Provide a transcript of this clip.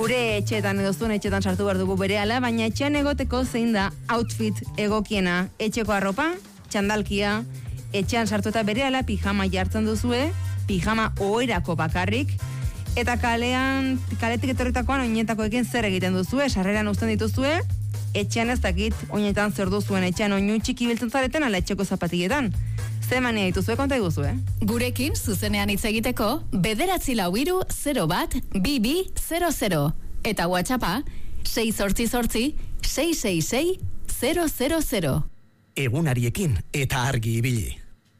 Gure etxeetan edo zuen etxeetan sartu behar dugu berehala, baina etxean egoteko zein da outfit egokiena. Etxeko arropa, txandalkia, etxean sartu eta berehala pijama jartzen duzue, pijama oherako bakarrik, eta kaletik etorritakoan oinetakoekin zer egiten duzue, sarreran uzten dituzue, etxean ez dakit oinetan zer duzuen, etxean oinu txiki biltzen zareten ala etxeko zapatilletan. Zemania dituzue konta iguzue. Gurekin zuzenean hitz egiteko 904012200 eta WhatsAppa 688 666 000. Egunariekin eta argi ibili.